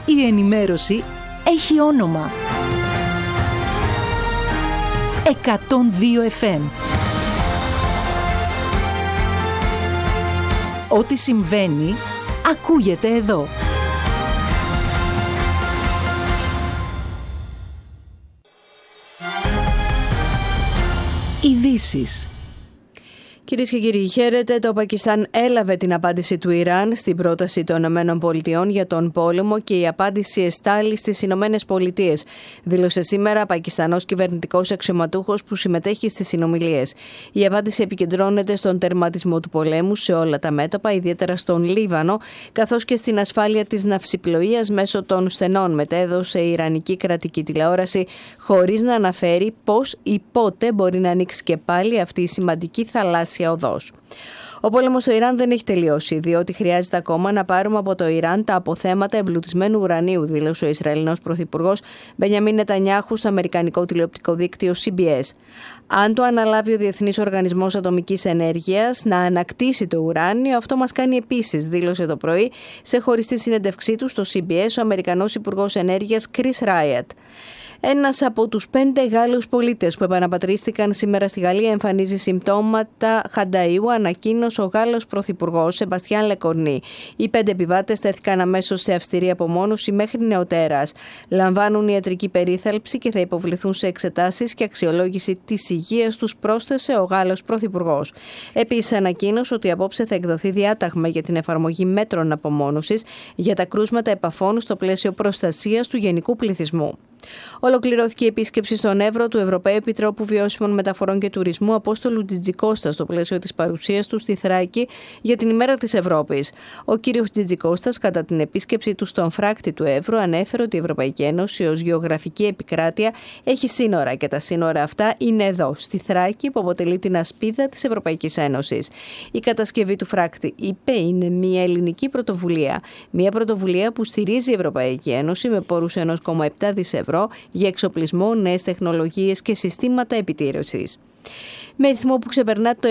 Η ενημέρωση έχει όνομα. 102 FM. Ό,τι συμβαίνει, ακούγεται εδώ. Ειδήσεις. Κυρίες και κύριοι, χαίρετε. Το Πακιστάν έλαβε την απάντηση του Ιράν στην πρόταση των ΗΠΑ για τον πόλεμο και η απάντηση εστάλει στις ΗΠΑ, δήλωσε σήμερα Πακιστανός κυβερνητικός αξιωματούχος που συμμετέχει στις συνομιλίες. Η απάντηση επικεντρώνεται στον τερματισμό του πολέμου σε όλα τα μέτωπα, ιδιαίτερα στον Λίβανο, καθώς και στην ασφάλεια της ναυσιπλοείας μέσω των στενών, μετέδωσε η Ιρανική κρατική τηλεόραση, χωρίς να αναφέρει πώς ή πότε μπορεί να ανοίξει και πάλι αυτή η σημαντική θαλάσσια οδός. Ο πόλεμος στο Ιράν δεν έχει τελειώσει, διότι χρειάζεται ακόμα να πάρουμε από το Ιράν τα αποθέματα εμπλουτισμένου ουρανίου, δήλωσε ο Ισραηλινός Πρωθυπουργός Μπενιαμίν Νετανιάχου στο αμερικανικό τηλεοπτικό δίκτυο CBS. Αν το αναλάβει ο Διεθνής Οργανισμός Ατομικής Ενέργειας να ανακτήσει το ουράνιο, αυτό μας κάνει επίσης, δήλωσε το πρωί σε χωριστή συνέντευξή του στο CBS ο Αμερικανός Υπουργός Ενέργειας Chris Wright. Ένας από τους 5 Γάλλους πολίτες που επαναπατρίστηκαν σήμερα στη Γαλλία εμφανίζει συμπτώματα χανταΐου, ανακοίνωσε ο Γάλλος Πρωθυπουργός Σεμπαστιάν Λεκορνί. Οι 5 επιβάτες τέθηκαν αμέσως σε αυστηρή απομόνωση μέχρι νεοτέρας. Λαμβάνουν ιατρική περίθαλψη και θα υποβληθούν σε εξετάσεις και αξιολόγηση της υγείας τους, πρόσθεσε ο Γάλλος Πρωθυπουργός. Επίσης, ανακοίνωσε ότι απόψε θα εκδοθεί διάταγμα για την εφαρμογή μέτρων απομόνωσης για τα κρούσματα επαφών στο πλαίσιο προστασίας του γενικού πληθυσμού. Ολοκληρώθηκε η επίσκεψη στον Εύρο του Ευρωπαίου Επιτρόπου Βιώσιμων Μεταφορών και Τουρισμού Απόστολου Τζιτζικώστα στο πλαίσιο της παρουσίας του στη Θράκη για την ημέρα της Ευρώπης. Ο κύριος Τζιτζικώστας, κατά την επίσκεψη του στον φράκτη του Εύρου, ανέφερε ότι η Ευρωπαϊκή Ένωση ως γεωγραφική επικράτεια έχει σύνορα και τα σύνορα αυτά είναι εδώ, στη Θράκη, που αποτελεί την ασπίδα της Ευρωπαϊκής Ένωσης. Η κατασκευή του φράκτη, είπε, είναι μια ελληνική πρωτοβουλία. Μια πρωτοβουλία που στηρίζει η Ευρωπαϊκή Ένωση με πόρους 1,7 δις ευρώ για εξοπλισμό, νέες τεχνολογίες και συστήματα επιτήρησης. Με ρυθμό που ξεπερνά το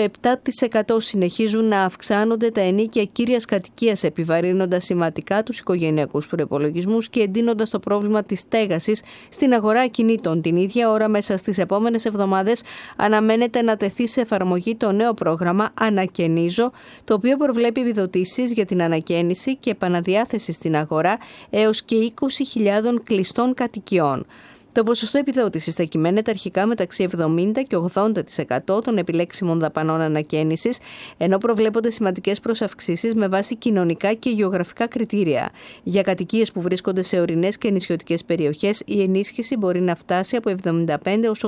7% συνεχίζουν να αυξάνονται τα ενοίκια κύριας κατοικίας, επιβαρύνοντας σημαντικά τους οικογενειακούς προϋπολογισμούς και εντείνοντας το πρόβλημα της στέγασης στην αγορά ακινήτων. Την ίδια ώρα, μέσα στις επόμενες εβδομάδες, αναμένεται να τεθεί σε εφαρμογή το νέο πρόγραμμα Ανακαινίζω, το οποίο προβλέπει επιδοτήσεις για την ανακαίνιση και επαναδιάθεση στην αγορά έως και 20.000 κλειστών κατοικιών. Το ποσοστό επιδότησης θα κυμαίνεται αρχικά μεταξύ 70% και 80% των επιλέξιμων δαπανών ανακαίνισης, ενώ προβλέπονται σημαντικές προσαυξήσεις με βάση κοινωνικά και γεωγραφικά κριτήρια. Για κατοικίες που βρίσκονται σε ορεινές και νησιωτικές περιοχές, η ενίσχυση μπορεί να φτάσει από 75% έως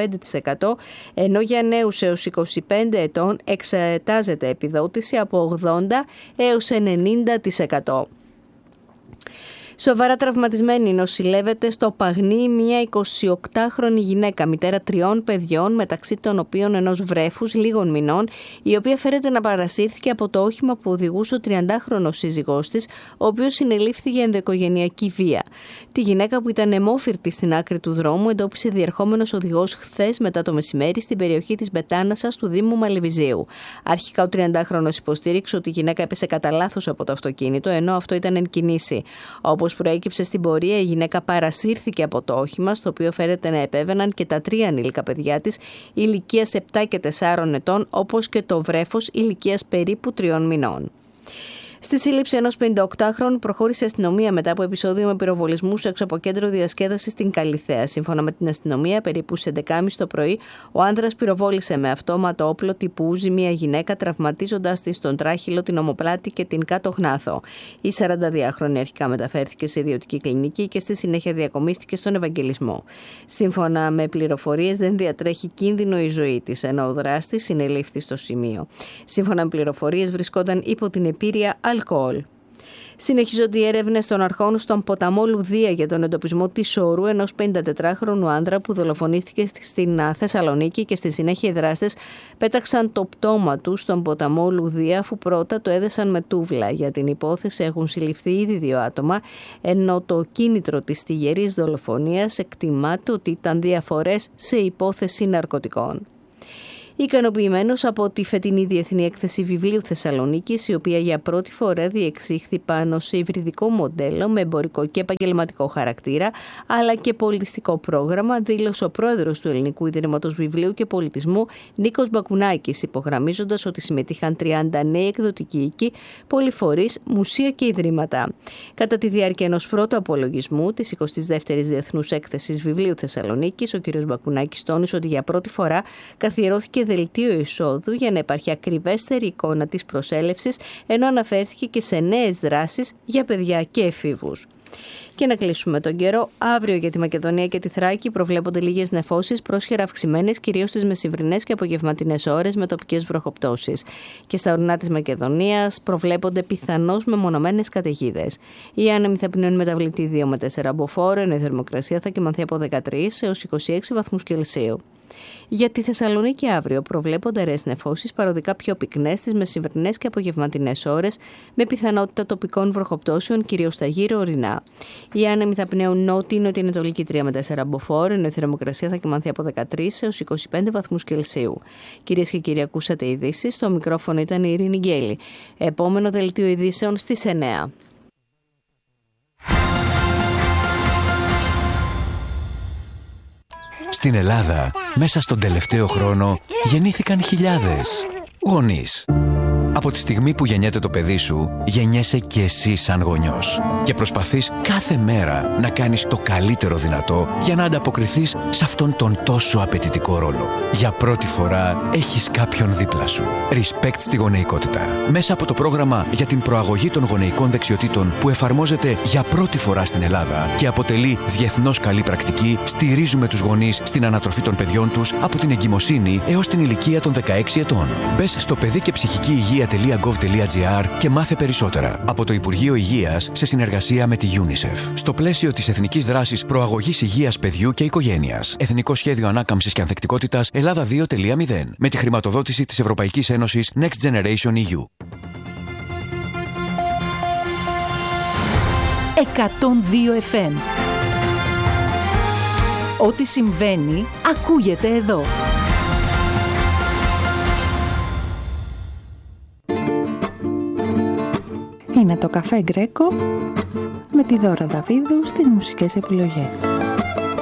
85%, ενώ για νέους έως 25 ετών εξετάζεται επιδότηση από 80% έως 90%. Σοβαρά τραυματισμένη νοσηλεύεται στο Παγνί μια 28χρονη γυναίκα, μητέρα 3 παιδιών, μεταξύ των οποίων ενός βρέφους λίγων μηνών, η οποία φέρεται να παρασύρθηκε από το όχημα που οδηγούσε ο 30χρονος σύζυγός της, ο οποίος συνελήφθη για ενδοοικογενειακή βία. Τη γυναίκα, που ήταν αιμόφυρτη στην άκρη του δρόμου, εντόπισε διερχόμενος οδηγός χθες μετά το μεσημέρι στην περιοχή της Μπετάνασας του Δήμου Μαλεβιζίου. Αρχικά ο 30χρονος υποστήριξε ότι η γυναίκα έπεσε κατά λάθος από το αυτοκίνητο, ενώ αυτό ήταν εν κινήσει. Όπως προέκυψε στην πορεία, η γυναίκα παρασύρθηκε από το όχημα, στο οποίο φέρεται να επέβαιναν και τα 3 ανήλικα παιδιά της, ηλικίας 7 και 4 ετών, όπως και το βρέφος ηλικίας περίπου 3 μηνών. Στη σύλληψη ενός 58χρονου προχώρησε η αστυνομία μετά από επεισόδιο με πυροβολισμούς έξω από κέντρο διασκέδασης στην Καλιθέα. Σύμφωνα με την αστυνομία, περίπου στις 11.30 το πρωί, ο άνδρας πυροβόλησε με αυτόματο όπλο τύπου Ούζι μια γυναίκα, τραυματίζοντας τη στον τράχυλο, την ομοπλάτη και την κάτω γνάθο. Η 42χρονη αρχικά μεταφέρθηκε σε ιδιωτική κλινική και στη συνέχεια διακομίστηκε στον Ευαγγελισμό. Σύμφωνα με πληροφορίες, δεν διατρέχει κίνδυνο η ζωή της, ενώ ο δράστης συνελήφθη στο σημείο. Σύμφωνα με πληροφορίες, βρισκόταν υπό την επήρεια αλκοόλ. Συνεχίζονται οι έρευνες των αρχών στον ποταμό Λουδία για τον εντοπισμό της σωρού ενός 54χρονου άντρα που δολοφονήθηκε στην Θεσσαλονίκη και στη συνέχεια οι δράστες πέταξαν το πτώμα του στον ποταμό Λουδία, αφού πρώτα το έδεσαν με τούβλα. Για την υπόθεση έχουν συλληφθεί ήδη 2 άτομα, ενώ το κίνητρο της τυγερής δολοφονίας εκτιμάται ότι ήταν διαφορές σε υπόθεση ναρκωτικών. Ικανοποιημένος από τη φετινή Διεθνή Έκθεση Βιβλίου Θεσσαλονίκης, η οποία για πρώτη φορά διεξήχθη πάνω σε υβριδικό μοντέλο με εμπορικό και επαγγελματικό χαρακτήρα, αλλά και πολιτιστικό πρόγραμμα, δήλωσε ο πρόεδρος του Ελληνικού Ιδρύματος Βιβλίου και Πολιτισμού, Νίκος Μπακουνάκης, υπογραμμίζοντας ότι συμμετείχαν 30 νέοι εκδοτικοί οίκοι, πολυφορείς, μουσεία και ιδρύματα. Κατά τη διάρκεια ενός πρώτου απολογισμού της 22ης Διεθνούς Έκθεσης Βιβλίου Θεσσαλονίκης, ο κ. Μπακουνάκης τόνισε ότι για πρώτη φορά καθιερώθηκε δελτίο εισόδου για να υπάρχει ακριβέστερη εικόνα της προσέλευσης, ενώ αναφέρθηκε και σε νέες δράσεις για παιδιά και εφήβους. Και να κλείσουμε τον καιρό. Αύριο για τη Μακεδονία και τη Θράκη προβλέπονται λίγες νεφώσεις, πρόσχερα αυξημένες κυρίως στις μεσημβρινές και απογευματινές ώρες με τοπικές βροχοπτώσεις. Και στα ορεινά της Μακεδονίας προβλέπονται πιθανώς μεμονωμένες καταιγίδες. Οι άνεμοι θα πνέουν μεταβλητή 2 με 4 μποφόρ, ενώ η θερμοκρασία θα κυμανθεί από 13 έως 26 βαθμούς Κελσίου. Για τη Θεσσαλονίκη αύριο προβλέπονται αραιές νεφώσεις, παροδικά πιο πυκνές στις μεσημβρινές και απογευματινές ώρες, με πιθανότητα τοπικών βροχοπτώσεων κυρίως στα γύρω ορεινά. Οι άνεμοι θα πνέουν νότιο-νοτιοανατολική 3 με 4 μποφόρ, ενώ η θερμοκρασία θα κυμανθεί από 13 έως 25 βαθμούς Κελσίου. Κυρίες και κύριοι, ακούσατε ειδήσεις. Στο μικρόφωνο ήταν η Ειρήνη Γκέλη. Επόμενο δελτίο ειδήσεων στις 9. Στην Ελλάδα, μέσα στον τελευταίο χρόνο, γεννήθηκαν χιλιάδες γονείς. Από τη στιγμή που γεννιέται το παιδί σου, γεννιέσαι και εσύ σαν γονιός. Και προσπαθείς κάθε μέρα να κάνεις το καλύτερο δυνατό για να ανταποκριθείς σε αυτόν τον τόσο απαιτητικό ρόλο. Για πρώτη φορά έχεις κάποιον δίπλα σου. Respect στη γονεϊκότητα. Μέσα από το πρόγραμμα για την προαγωγή των γονεϊκών δεξιοτήτων που εφαρμόζεται για πρώτη φορά στην Ελλάδα και αποτελεί διεθνώς καλή πρακτική, στηρίζουμε τους γονείς στην ανατροφή των παιδιών τους από την εγκυμοσύνη έως την ηλικία των 16 ετών. Μπες στο παιδί και ψυχική υγεία.gov.gr και μάθε περισσότερα από το Υπουργείο Υγείας σε συνεργασία με τη UNICEF. Στο πλαίσιο της Εθνικής Δράσης Προαγωγής Υγείας Παιδιού και Οικογένειας. Εθνικό Σχέδιο Ανάκαμψης και Ανθεκτικότητας Ελλάδα 2.0 με τη χρηματοδότηση της Ευρωπαϊκής Ένωσης Next Generation EU. 102 FM. Ό,τι συμβαίνει, ακούγεται εδώ. Είναι το Καφέ Γκρέκο με τη Δώρα Δαβίδου στις μουσικές επιλογές.